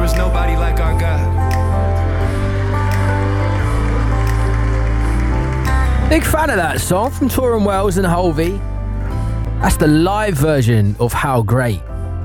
is nobody like our God. Big fan of that song from Tauren Wells and Hulvey. That's the live version of How Great.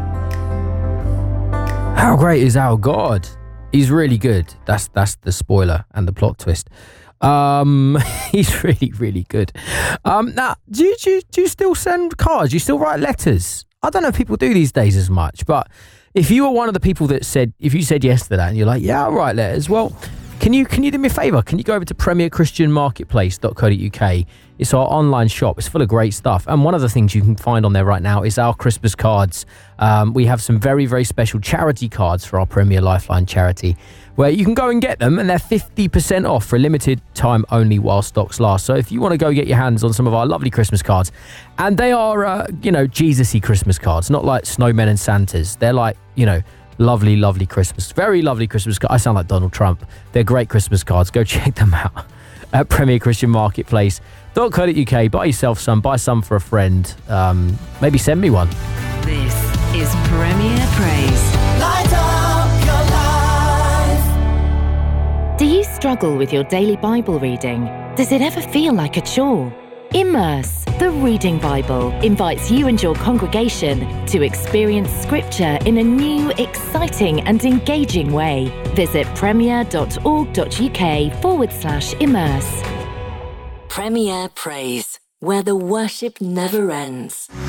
How great is our God? He's really good. That's the spoiler and the plot twist. He's really, really good. Now, do you still send cards? Do you still write letters? I don't know if people do these days as much, but if you were one of the people that said, if you said yes to that and you're like, yeah, I'll write letters, well, can you do me a favour? Can you go over to premierchristianmarketplace.co.uk? It's our online shop. It's full of great stuff. And one of the things you can find on there right now is our Christmas cards. We have some very, very special charity cards for our Premier Lifeline charity where you can go and get them, and they're 50% off for a limited time only while stocks last. So if you want to go get your hands on some of our lovely Christmas cards, and they are, Jesus-y Christmas cards, not like snowmen and Santas. They're like, lovely, lovely Christmas. Very lovely Christmas cards. I sound like Donald Trump. They're great Christmas cards. Go check them out at premierchristianmarketplace.co.uk. Buy yourself some. Buy some for a friend. Maybe send me one. This is Premier Praise. Light up your life. Do you struggle with your daily Bible reading? Does it ever feel like a chore? Immerse, the Reading Bible, invites you and your congregation to experience Scripture in a new, exciting and engaging way. Visit premier.org.uk/immerse. Premier Praise, where the worship never ends.